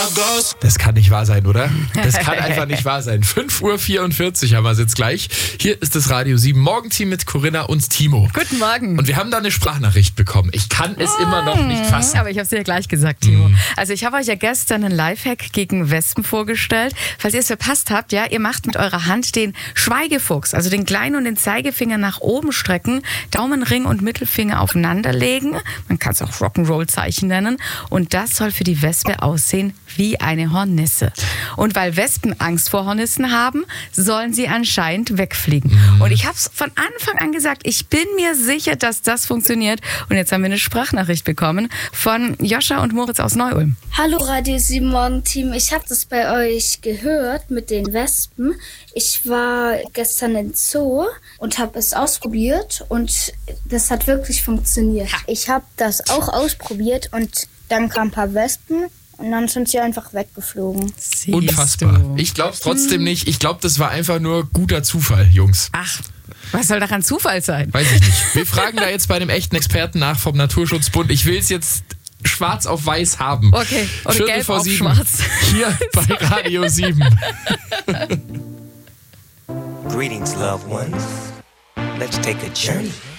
Das kann nicht wahr sein, oder? Das kann einfach nicht wahr sein. 5:44 Uhr haben wir es jetzt gleich. Hier ist das Radio 7 Morgenteam mit Corinna und Timo. Guten Morgen. Und wir haben da eine Sprachnachricht bekommen. Ich kann es immer noch nicht fassen. Aber ich habe es dir ja gleich gesagt, Timo. Also ich habe euch ja gestern einen Lifehack gegen Wespen vorgestellt. Falls ihr es verpasst habt, ja, ihr macht mit eurer Hand den Schweigefuchs, also den kleinen und den Zeigefinger nach oben strecken, Daumenring und Mittelfinger aufeinander legen. Man kann es auch Rock'n'Roll-Zeichen nennen. Und das soll für die Wespe aussehen wie eine Hornisse. Und weil Wespen Angst vor Hornissen haben, sollen sie anscheinend wegfliegen. Und ich habe es von Anfang an gesagt, ich bin mir sicher, dass das funktioniert. Und jetzt haben wir eine Sprachnachricht bekommen von Joscha und Moritz aus Neu-Ulm. Hallo Radio 7 Morgenteam, ich habe das bei euch gehört mit den Wespen. Ich war gestern im Zoo und habe es ausprobiert und das hat wirklich funktioniert. Ich habe das auch ausprobiert und dann kamen ein paar Wespen und dann sind sie einfach weggeflogen. Unfassbar. Ich glaube es trotzdem nicht. Ich glaube, das war einfach nur guter Zufall, Jungs. Ach, was soll daran Zufall sein? Weiß ich nicht. Wir fragen da jetzt bei dem echten Experten nach vom Naturschutzbund. Ich will es jetzt schwarz auf weiß haben. Okay, oder Viertel gelb vor auf 7. schwarz. Hier bei Radio 7. Greetings, loved ones. Let's take a journey.